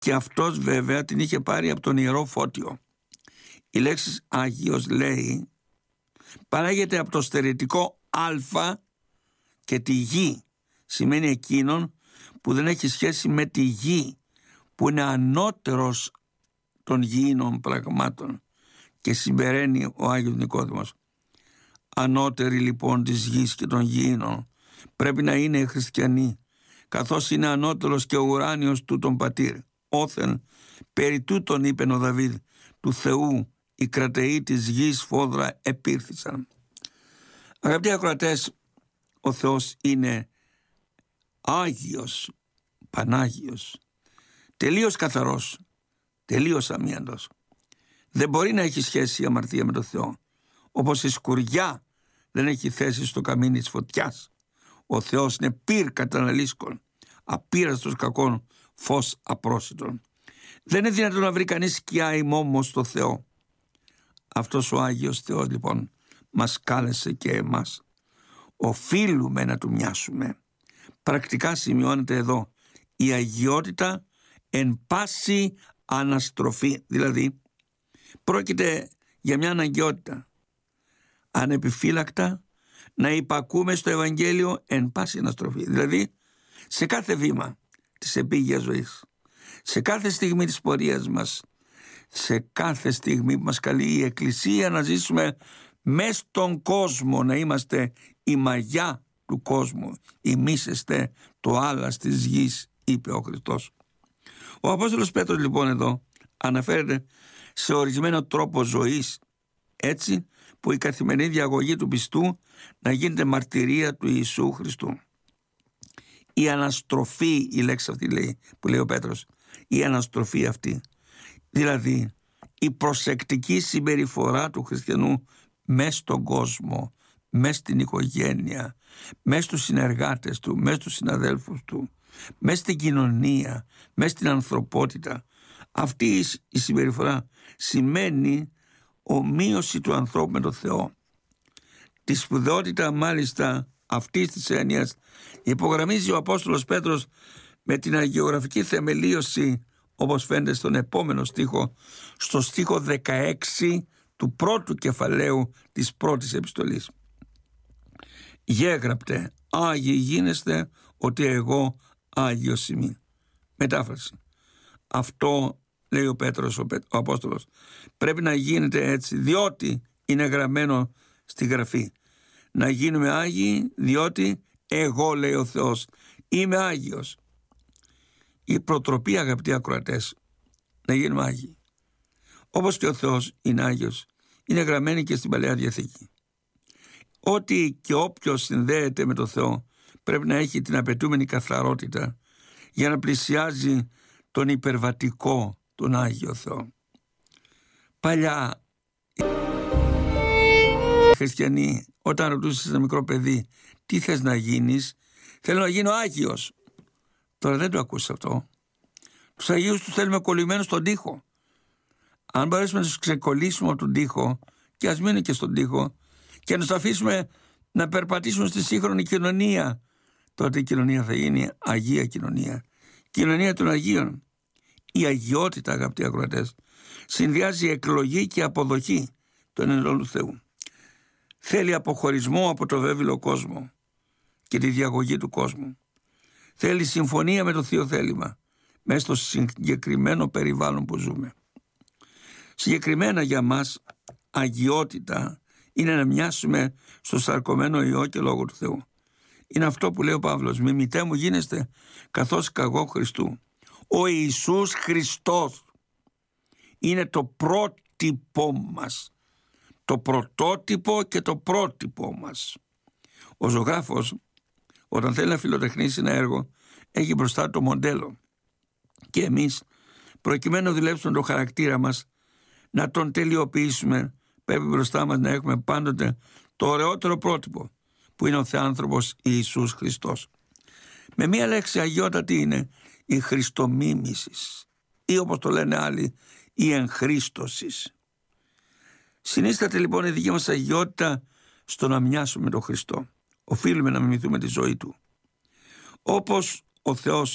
και αυτός βέβαια την είχε πάρει από τον Ιερό Φώτιο. Η λέξη Άγιος, λέει, παράγεται από το στερετικό α και τη γη. Σημαίνει εκείνον που δεν έχει σχέση με τη γη, που είναι ανώτερος των γήινων πραγμάτων, και συμπεραίνει ο Άγιος Νικόδημος. Ανώτεροι λοιπόν της γης και των γήινων πρέπει να είναι οι χριστιανοί, καθώς είναι ανώτερος και ο ουράνιος του τον πατήρ. Όθεν περί τούτον είπεν ο Δαβίδ, του Θεού οι κρατεοί της γης φόδρα επήρθησαν. Αγαπητοί ακροατές, ο Θεός είναι Άγιος, Πανάγιος, τελείως καθαρός, τελείως αμίαντος. Δεν μπορεί να έχει σχέση η αμαρτία με τον Θεό, όπως η σκουριά δεν έχει θέση στο καμίνι της φωτιάς. Ο Θεός είναι πυρ καταναλύσκων, απείραστος κακών, φως απρόσιτον. Δεν είναι δυνατόν να βρει κανείς σκιά ή μόμο στο Θεό. Αυτός ο Άγιος Θεός λοιπόν μας κάλεσε και εμάς. Οφείλουμε να του μοιάσουμε. Πρακτικά σημειώνεται εδώ η αγιότητα εν πάση αναστροφή. Δηλαδή πρόκειται για μια αναγκαιότητα. Ανεπιφύλακτα να υπακούμε στο Ευαγγέλιο εν πάση αναστροφή. Δηλαδή σε κάθε βήμα της επίγειας ζωής, σε κάθε στιγμή της πορείας μας, σε κάθε στιγμή που μας καλεί η Εκκλησία να ζήσουμε μες στον κόσμο, να είμαστε η μαγιά του κόσμου. «Ημίσεστε το άλας της γης», είπε ο Χριστός. Ο Απόστολος Πέτρος λοιπόν εδώ αναφέρεται σε ορισμένο τρόπο ζωής, έτσι που η καθημερινή διαγωγή του πιστού να γίνεται μαρτυρία του Ιησού Χριστού. Η αναστροφή, η λέξη αυτή λέει, που λέει ο Πέτρος, η αναστροφή αυτή, δηλαδή η προσεκτική συμπεριφορά του χριστιανού μες στον κόσμο, μες στην οικογένεια, μες στους συνεργάτες του, μες στους συναδέλφους του, μες στην κοινωνία, μες στην ανθρωπότητα. Αυτή η συμπεριφορά σημαίνει ομοίωση του ανθρώπου με τον Θεό. Τη σπουδαιότητα μάλιστα αυτής της έννοιας υπογραμμίζει ο Απόστολος Πέτρος με την αγιογραφική θεμελίωση, όπως φαίνεται στον επόμενο στίχο, στο στίχο 16 του πρώτου κεφαλαίου της πρώτης επιστολής. «Γέγραπτε, Άγιοι γίνεστε, ότι εγώ Άγιος ημί». Μετάφραση. Αυτό, λέει ο Πέτρος, ο Απόστολος, πρέπει να γίνεται έτσι, διότι είναι γραμμένο στη Γραφή. Να γίνουμε Άγιοι, διότι εγώ, λέει ο Θεός, είμαι Άγιος. Η προτροπή, αγαπητοί ακροατές, να γίνουμε Άγιοι, όπως και ο Θεός είναι Άγιος, είναι γραμμένη και στην Παλαιά Διαθήκη. Ό,τι και όποιος συνδέεται με τον Θεό πρέπει να έχει την απαιτούμενη καθαρότητα για να πλησιάζει τον υπερβατικό, τον Άγιο Θεό. Παλιά οι χριστιανοί, όταν ρωτούσες ένα μικρό παιδί τι θες να γίνεις, θέλω να γίνω Άγιος. Τώρα δεν το ακούς αυτό. Τους Αγίους τους θέλουμε κολλημένους στον τοίχο. Αν μπορέσουμε να τους ξεκολλήσουμε από τον τοίχο, και ας μείνουν και στον τοίχο, και να τους αφήσουμε να περπατήσουν στη σύγχρονη κοινωνία, τότε η κοινωνία θα γίνει Αγία κοινωνία. Κοινωνία των Αγίων. Η αγιότητα, αγαπητοί ακροατές, συνδυάζει εκλογή και αποδοχή των ενελών του Θεού. Θέλει αποχωρισμό από το βέβαιλο κόσμο και τη διαγωγή του κόσμου. Θέλει συμφωνία με το Θείο θέλημα μέσα στο συγκεκριμένο περιβάλλον που ζούμε. Συγκεκριμένα για μας αγιότητα είναι να μοιάσουμε στο σαρκωμένο Υιό και Λόγο του Θεού. Είναι αυτό που λέει ο Παύλος, μιμητέ μου γίνεστε καθώς και εγώ Χριστού. Ο Ιησούς Χριστός είναι το πρότυπό μας, το πρωτότυπο και το πρότυπό μας. Ο ζωγράφος, όταν θέλει να φιλοτεχνήσει ένα έργο, έχει μπροστά το μοντέλο, και εμείς, προκειμένου να δουλέψουμε το χαρακτήρα μας, να τον τελειοποιήσουμε, πρέπει μπροστά μας να έχουμε πάντοτε το ωραιότερο πρότυπο, που είναι ο Θεάνθρωπος Ιησούς Χριστός. Με μία λέξη, αγιότητα τι είναι? Η χριστομίμησης, ή όπως το λένε άλλοι, η εγχρίστωσης. Συνίσταται λοιπόν η δική μας αγιότητα στο να μοιάσουμε τον Χριστό. Οφείλουμε να μιμηθούμε τη ζωή του. Όπως ο Θεός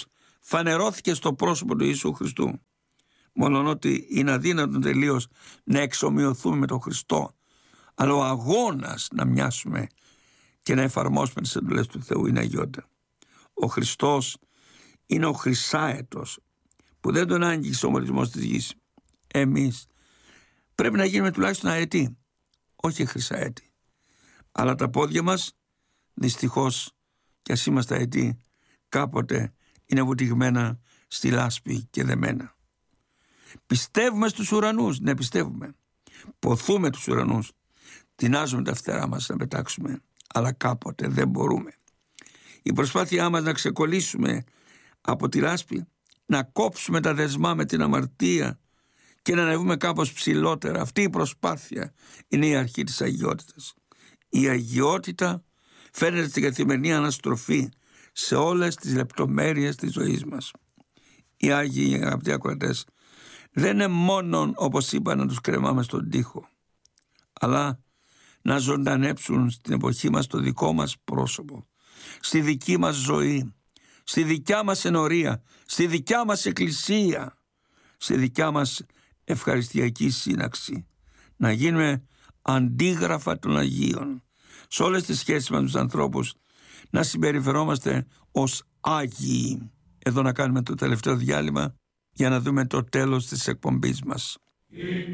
φανερώθηκε στο πρόσωπο του Ιησού Χριστού. Μόλον ότι είναι αδύνατον τελείως να εξομοιωθούμε με τον Χριστό, αλλά ο αγώνας να μοιάσουμε και να εφαρμόσουμε τις εντολές του Θεού είναι αγιότητα. Ο Χριστός είναι ο χρυσάετος που δεν τον άγγιξε ο μολυσμός της γης. Εμείς πρέπει να γίνουμε τουλάχιστον αετοί, όχι χρυσαέτη. Αλλά τα πόδια μας, δυστυχώς, κι ας είμαστε αετοί, κάποτε είναι βουτυγμένα στη λάσπη και δεμένα. Πιστεύουμε στους ουρανούς, ναι, πιστεύουμε. Ποθούμε τους ουρανούς, τεινάζουμε τα φτερά μας να πετάξουμε, αλλά κάποτε δεν μπορούμε. Η προσπάθειά μας να ξεκολλήσουμε από τη λάσπη, να κόψουμε τα δεσμά με την αμαρτία και να ανεβούμε κάπως ψηλότερα, αυτή η προσπάθεια είναι η αρχή της αγιότητας. Η αγιότητα φαίνεται στην καθημερινή αναστροφή σε όλες τις λεπτομέρειες της ζωής μας. Οι Άγιοι, αγαπητοί ακροατές, δεν είναι μόνον, όπως είπα, να τους κρεμάμε στον τοίχο, αλλά να ζωντανέψουν στην εποχή μας το δικό μας πρόσωπο, στη δική μας ζωή, στη δικιά μας ενορία, στη δικιά μας εκκλησία, στη δικιά μας ευχαριστιακή σύναξη. Να γίνουμε αντίγραφα των Αγίων. Σε όλες τις σχέσεις με τους ανθρώπους να συμπεριφερόμαστε ως Άγιοι. Εδώ να κάνουμε το τελευταίο διάλειμμα για να δούμε το τέλος της εκπομπής μας.